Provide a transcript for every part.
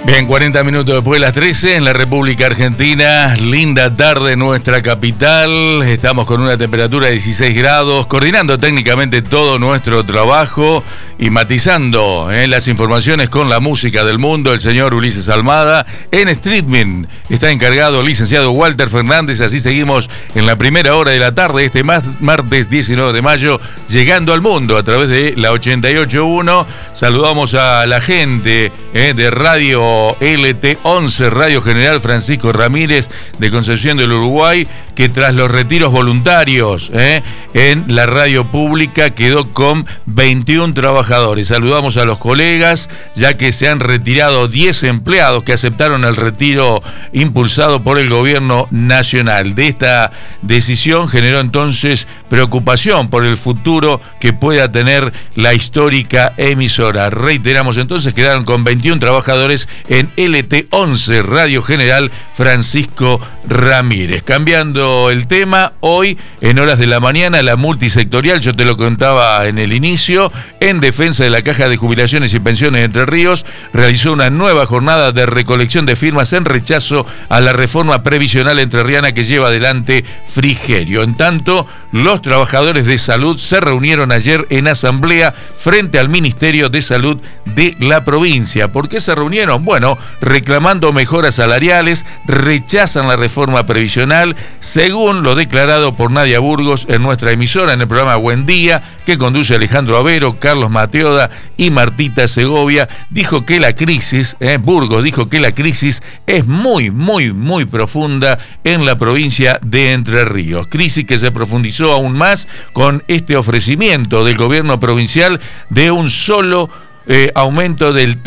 Bien, 40 minutos después de las 13 en la República Argentina. Linda tarde en nuestra capital. Estamos con una temperatura de 16 grados, coordinando técnicamente todo nuestro trabajo y matizando las informaciones con la música del mundo, el señor Ulises Almada. En Streetman está encargado el licenciado Walter Fernández. Así seguimos en la primera hora de la tarde, este martes 19 de mayo, llegando al mundo a través de la 88.1. Saludamos a la gente de Radio LT11, Radio General Francisco Ramírez de Concepción del Uruguay, que tras los retiros voluntarios en la radio pública quedó con 21 trabajadores. Saludamos a los colegas, ya que se han retirado 10 empleados que aceptaron el retiro impulsado por el gobierno nacional. De esta decisión generó entonces preocupación por el futuro que pueda tener la histórica emisora. Reiteramos entonces, quedaron con 21 trabajadores en LT11, Radio General Francisco Ramírez. Cambiando el tema, hoy en horas de la mañana la multisectorial, yo te lo contaba en el inicio, en defensa de la Caja de Jubilaciones y Pensiones de Entre Ríos, realizó una nueva jornada de recolección de firmas en rechazo a la reforma previsional entrerriana que lleva adelante Frigerio. En tanto, los trabajadores de salud se reunieron ayer en asamblea frente al Ministerio de Salud de la provincia. ¿Por qué se reunieron? Bueno, reclamando mejoras salariales, rechazan la reforma previsional, según lo declarado por Nadia Burgos en nuestra emisora en el programa Buen Día, que conduce Alejandro Avero, Carlos Mateoda y Martita Segovia. Dijo que la crisis, Burgos dijo que la crisis es muy profunda en la provincia de Entre Ríos. Crisis que se profundizó aún más con este ofrecimiento del gobierno provincial de un solo aumento del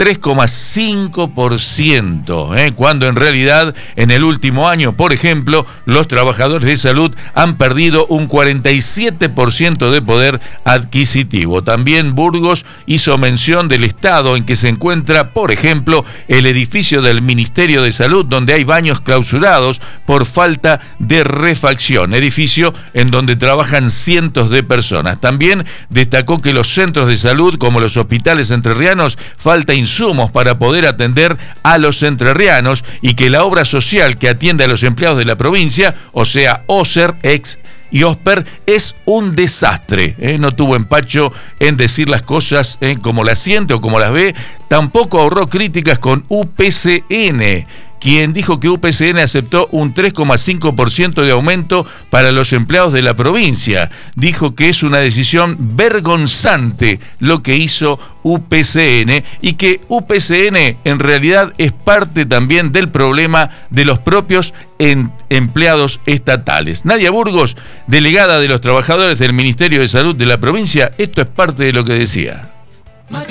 3,5%, cuando en realidad en el último año, por ejemplo, los trabajadores de salud han perdido un 47% de poder adquisitivo. También Burgos hizo mención del estado en que se encuentra, por ejemplo, el edificio del Ministerio de Salud, donde hay baños clausurados por falta de refacción, edificio en donde trabajan cientos de personas. También destacó que los centros de salud, como los hospitales entrerrianos, falta insumos para poder atender a los entrerrianos y que la obra social que atiende a los empleados de la provincia, o sea, OSER, ex y OSPER, es un desastre. No tuvo empacho en decir las cosas como las siente o como las ve. Tampoco ahorró críticas con UPCN, quien dijo que UPCN aceptó un 3,5% de aumento para los empleados de la provincia. Dijo que es una decisión vergonzante lo que hizo UPCN y que UPCN en realidad es parte también del problema de los propios empleados estatales. Nadia Burgos, delegada de los trabajadores del Ministerio de Salud de la provincia, esto es parte de lo que decía.